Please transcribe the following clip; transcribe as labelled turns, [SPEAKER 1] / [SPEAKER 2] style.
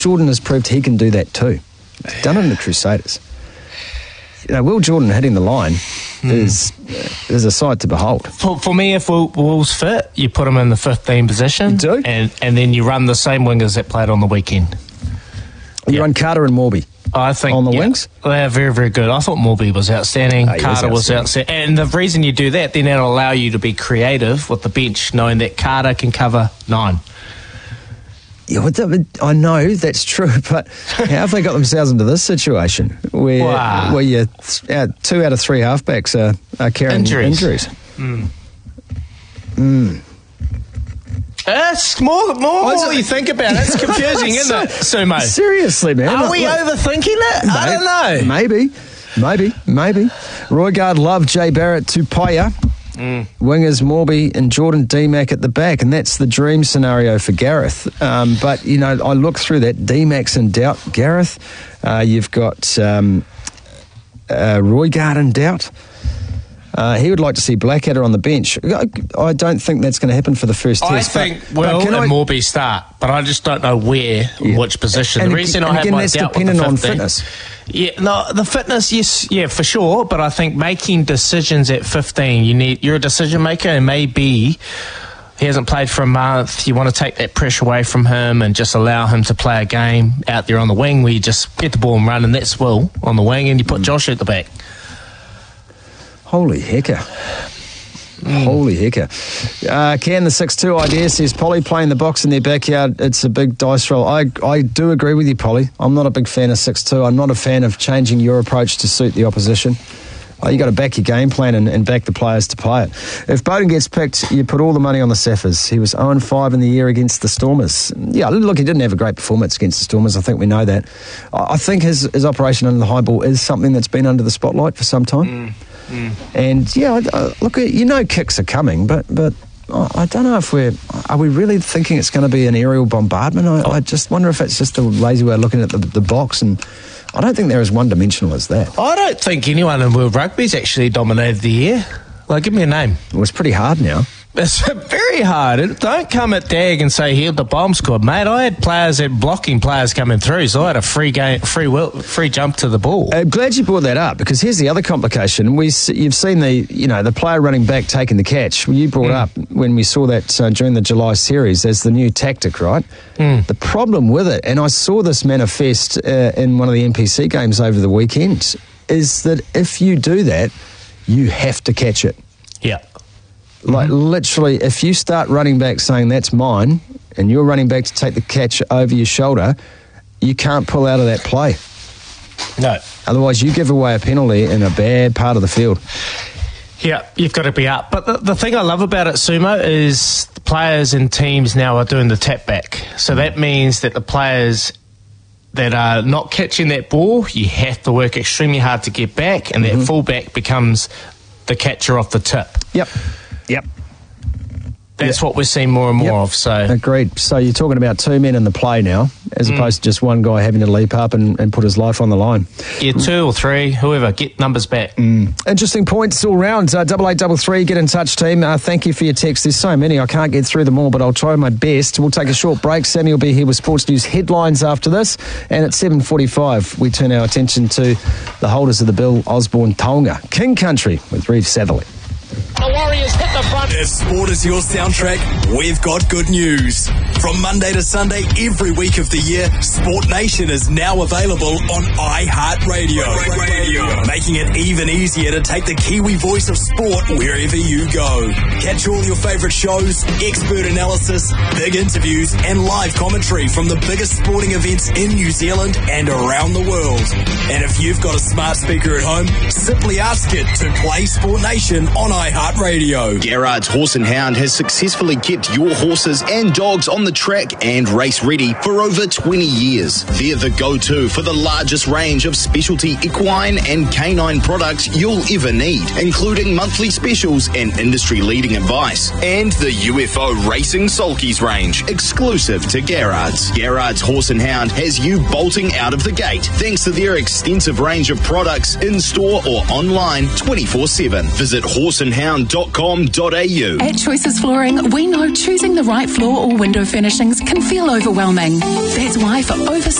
[SPEAKER 1] Jordan has proved he can do that too. He's done it in the Crusaders. You know, Will Jordan hitting the line is a sight to behold.
[SPEAKER 2] For me, if Will's fit, you put him in the 15 position.
[SPEAKER 1] You do?
[SPEAKER 2] And then you run the same wingers that played on the weekend.
[SPEAKER 1] You run Carter and Morby.
[SPEAKER 2] I think
[SPEAKER 1] on the wings?
[SPEAKER 2] They're very, very good. I thought Morby was outstanding. Carter was outstanding. And the reason you do that, then it'll allow you to be creative with the bench, knowing that Carter can cover 9.
[SPEAKER 1] Yeah, I know that's true, but how have they got themselves into this situation where you 2 out of 3 halfbacks are carrying injuries?
[SPEAKER 2] It's more you think about it. It's confusing, isn't it, Sumo?
[SPEAKER 1] Seriously, man.
[SPEAKER 2] Are we overthinking it? I don't know.
[SPEAKER 1] Maybe. Roigard, Love, Jay Barrett, Tupaia. Wingers, Morby and Jordan D-Mac at the back, and that's the dream scenario for Gareth. But, you know, I look through that. D-Mac's in doubt. Gareth, you've got Roigard in doubt. He would like to see Blackadder on the bench. I don't think that's going to happen for the first test.
[SPEAKER 2] I think Will and Morby start, but I just don't know where, which position.
[SPEAKER 1] And
[SPEAKER 2] the reason I have my doubt with the 15,
[SPEAKER 1] on fitness.
[SPEAKER 2] Yeah, no, the fitness, yes, yeah, for sure. But I think making decisions at 15, you're a decision maker, and maybe he hasn't played for a month. You want to take that pressure away from him and just allow him to play a game out there on the wing where you just get the ball and run, and that's Will on the wing, and you put Josh at the back.
[SPEAKER 1] Holy hecker. Holy hecker. Can the 6-2 idea says Polly playing the box in their backyard, it's a big dice roll. I do agree with you, Polly. I'm not a big fan of 6-2. I'm not a fan of changing your approach to suit the opposition. You got to back your game plan and back the players to play it. If Bowden gets picked, you put all the money on the Saffers. He was 0-5 in the year against the Stormers. Yeah, look, he didn't have a great performance against the Stormers. I think we know that. I think his operation under the high ball is something that's been under the spotlight for some time. And yeah, look, you know, kicks are coming, but I don't know if are we really thinking it's going to be an aerial bombardment? I just wonder if it's just a lazy way of looking at the box, and I don't think they're as one-dimensional as that.
[SPEAKER 2] I don't think anyone in World Rugby's actually dominated the year. Like, give me a name.
[SPEAKER 1] Well, it's pretty hard now.
[SPEAKER 2] It's very hard. Don't come at Dag and say, here, the bomb squad. Mate, I had blocking players coming through, so I had a free jump to the ball.
[SPEAKER 1] I'm glad you brought that up, because here's the other complication. You've seen the player running back taking the catch. You brought up when we saw that during the July series as the new tactic, right? The problem with it, and I saw this manifest in one of the NPC games over the weekend, is that if you do that, you have to catch it.
[SPEAKER 2] Yeah.
[SPEAKER 1] Like, literally, if you start running back saying that's mine, and you're running back to take the catch over your shoulder, you can't pull out of that play.
[SPEAKER 2] No.
[SPEAKER 1] Otherwise, you give away a penalty in a bad part of the field.
[SPEAKER 2] Yeah, you've got to be up. But the thing I love about it, Sumo, is the players and teams now are doing the tap back. So that means that the players that are not catching that ball, you have to work extremely hard to get back, and that fullback becomes the catcher off the tip.
[SPEAKER 1] Yep.
[SPEAKER 2] That's what we're seeing more and more of. So
[SPEAKER 1] agreed. So you're talking about 2 men in the play now, as opposed to just one guy having to leap up and put his life on the line.
[SPEAKER 2] Yeah, 2 or 3, whoever, get numbers back.
[SPEAKER 1] Interesting points all round. 8833, get in touch, team. Thank you for your text. There's so many, I can't get through them all, but I'll try my best. We'll take a short break. Sammy will be here with Sports News headlines after this, and at 7:45 we turn our attention to the holders of the Bill Osborne Taonga King Country with Reeve Satherley.
[SPEAKER 3] The Warriors hit the front.
[SPEAKER 4] If sport is your soundtrack, we've got good news. From Monday to Sunday, every week of the year, Sport Nation is now available on iHeartRadio. Making it even easier to take the Kiwi voice of sport wherever you go. Catch all your favourite shows, expert analysis, big interviews, and live commentary from the biggest sporting events in New Zealand and around the world. And if you've got a smart speaker at home, simply ask it to play Sport Nation on iHeartRadio.
[SPEAKER 5] Gerard's Horse and Hound has successfully kept your horses and dogs on the track and race ready for over 20 years. They're the go-to for the largest range of specialty equine and canine products you'll ever need, including monthly specials and industry-leading advice. And the UFO Racing Sulkies range, exclusive to Gerard's. Gerard's Horse and Hound has you bolting out of the gate thanks to their extensive range of products in-store or online 24/7. Visit horseandhound.com choicesflooring.com.au.
[SPEAKER 6] At Choices Flooring, we know choosing the right floor or window furnishings can feel overwhelming. That's why for over